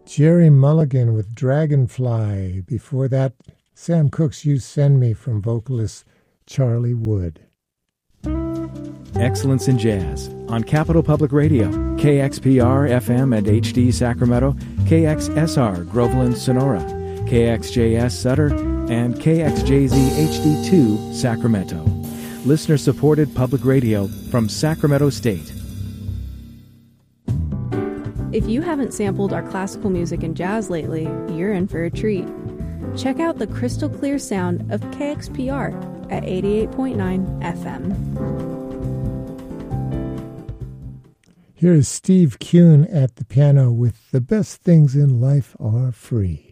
Jerry Mulligan with Dragonfly. Before that, Sam Cooke's You Send Me from vocalist Charlie Wood. Excellence in Jazz on Capital Public Radio, KXPR FM and HD Sacramento, KXSR Groveland Sonora, KXJS Sutter, and KXJZ HD2 Sacramento. Listener-supported public radio from Sacramento State. If you haven't sampled our classical music and jazz lately, you're in for a treat. Check out the crystal clear sound of KXPR at 88.9 FM. Here is Steve Kuhn at the piano with The Best Things in Life Are Free.